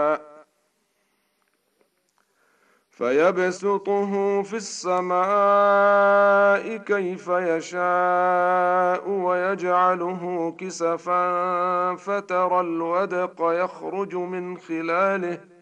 فيبسطه في السماء كيف يشاء ويجعله كسفا فترى الودق يخرج من خلاله